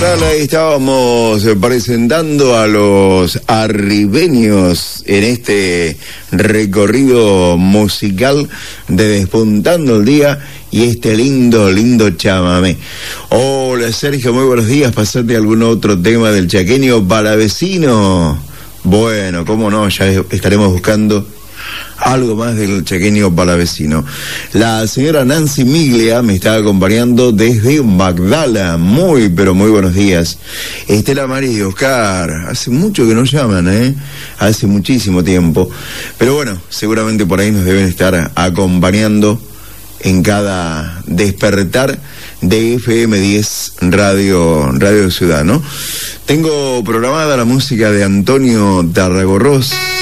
Nacional, ahí estábamos presentando a los arribeños en este recorrido musical de Despuntando el Día y este lindo chamamé. Hola Sergio, muy buenos días. ¿Pasaste algún otro tema del chaqueño palavecino? Bueno, cómo no, ya estaremos buscando algo más del chaqueño palavecino. La señora Nancy Miglia me está acompañando desde Magdala. Muy, pero muy buenos días. Estela María y Oscar, hace mucho que nos llaman, hace muchísimo tiempo. Pero bueno, seguramente por ahí nos deben estar acompañando en cada despertar de FM10 Radio Ciudad, ¿no? Tengo programada la música de Antonio Tarragorros.